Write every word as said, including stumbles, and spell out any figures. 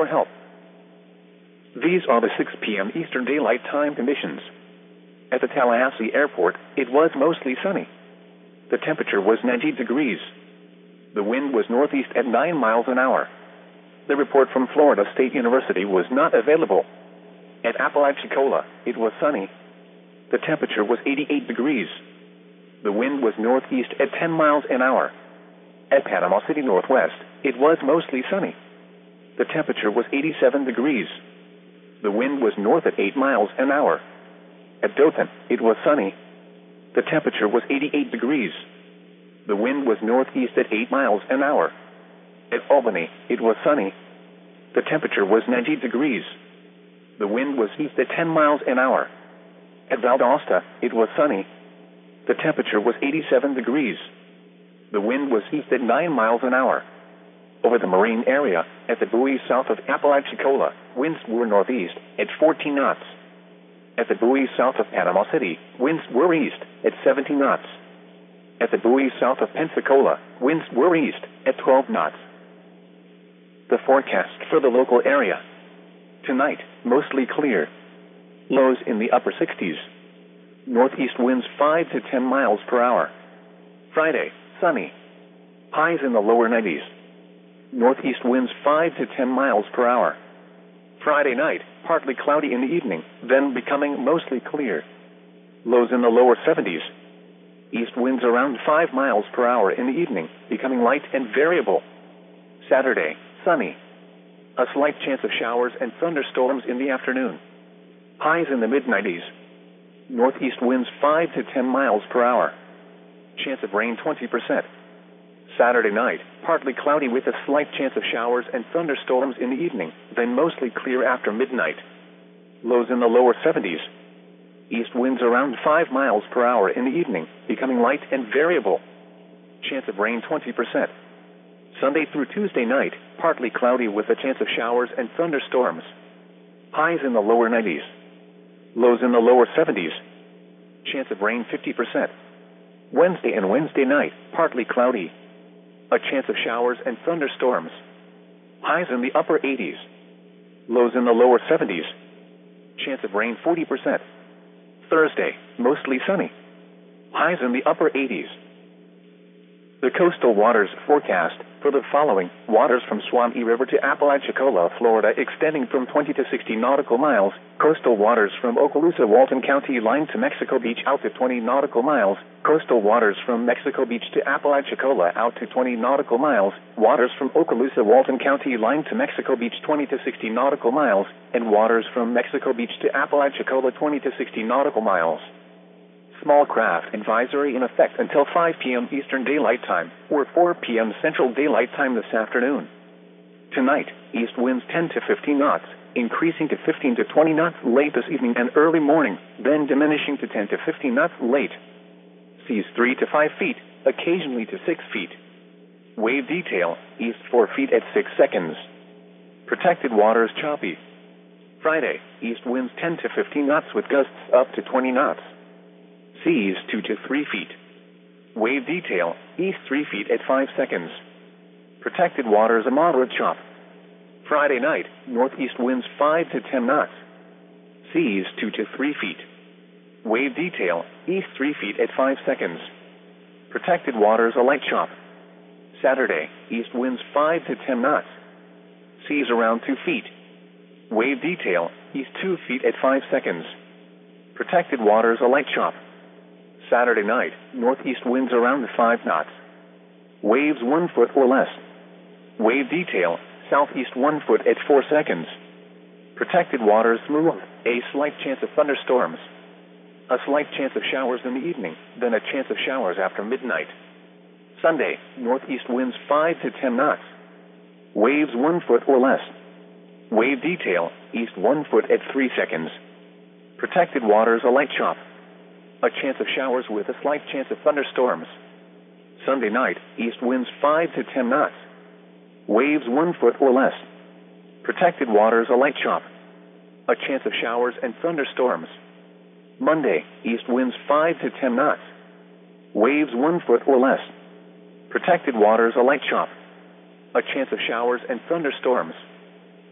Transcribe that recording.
for help. These are the six p m Eastern Daylight Time conditions. At the Tallahassee Airport, it was mostly sunny. The temperature was ninety degrees. The wind was northeast at nine miles an hour. The report from Florida State University was not available. At Apalachicola, it was sunny. The temperature was eighty-eight degrees. The wind was northeast at ten miles an hour. At Panama City Northwest, it was mostly sunny. The temperature was eighty-seven degrees. The wind was north at eight miles an hour. At Dothan, it was sunny. The temperature was eighty-eight degrees. The wind was northeast at eight miles an hour. At Albany, it was sunny. The temperature was ninety degrees. The wind was east at ten miles an hour. At Valdosta, it was sunny. The temperature was eighty-seven degrees. The wind was east at nine miles an hour. Over the marine area, at the buoy south of Apalachicola, winds were northeast at fourteen knots. At the buoy south of Panama City, winds were east at seventeen knots. At the buoy south of Pensacola, winds were east at twelve knots. The forecast for the local area. Tonight, mostly clear. Lows in the upper sixties. Northeast winds five to ten miles per hour. Friday, sunny. Highs in the lower nineties. Northeast winds five to ten miles per hour. Friday night, partly cloudy in the evening, then becoming mostly clear. Lows in the lower seventies. East winds around five miles per hour in the evening, becoming light and variable. Saturday, sunny. A slight chance of showers and thunderstorms in the afternoon. Highs in the mid nineties. Northeast winds five to ten miles per hour. Chance of rain twenty percent. Saturday night, partly cloudy with a slight chance of showers and thunderstorms in the evening, then mostly clear after midnight. Lows in the lower seventies. East winds around five miles per hour in the evening, becoming light and variable. Chance of rain twenty percent. Sunday through Tuesday night, partly cloudy with a chance of showers and thunderstorms. Highs in the lower nineties. Lows in the lower seventies. Chance of rain fifty percent. Wednesday and Wednesday night, partly cloudy. A chance of showers and thunderstorms. Highs in the upper eighties. Lows in the lower seventies. Chance of rain forty percent. Thursday, mostly sunny. Highs in the upper eighties. The coastal waters forecast for the following: waters from Suwannee River to Apalachicola, Florida, extending from twenty to sixty nautical miles. Coastal waters from Okaloosa, Walton County line to Mexico Beach out to twenty nautical miles. Coastal waters from Mexico Beach to Apalachicola out to twenty nautical miles. Waters from Okaloosa, Walton County line to Mexico Beach twenty to sixty nautical miles. And waters from Mexico Beach to Apalachicola twenty to sixty nautical miles. Small craft advisory in effect until five p m Eastern Daylight Time, or four p m Central Daylight Time this afternoon. Tonight, east winds ten to fifteen knots, increasing to fifteen to twenty knots late this evening and early morning, then diminishing to ten to fifteen knots late. Seas three to five feet, occasionally to six feet. Wave detail, east four feet at six seconds. Protected waters choppy. Friday, east winds ten to fifteen knots with gusts up to twenty knots. Seas two to three feet. Wave detail, east three feet at five seconds. Protected waters a moderate chop. Friday night, northeast winds five to ten knots. Seas two to three feet. Wave detail, east three feet at five seconds. Protected waters a light chop. Saturday, east winds five to ten knots. Seas around two feet. Wave detail, east two feet at five seconds. Protected waters a light chop. Saturday night, northeast winds around five knots. Waves one foot or less. Wave detail, southeast one foot at four seconds. Protected waters smooth. A slight chance of thunderstorms. A slight chance of showers in the evening, then a chance of showers after midnight. Sunday, northeast winds five to ten knots. Waves one foot or less. Wave detail, east one foot at three seconds. Protected waters a light chop. A chance of showers with a slight chance of thunderstorms. Sunday night, east winds five to ten knots. Waves one foot or less. Protected waters a light chop. A chance of showers and thunderstorms. Monday, east winds five to ten knots. Waves one foot or less. Protected waters a light chop. A chance of showers and thunderstorms.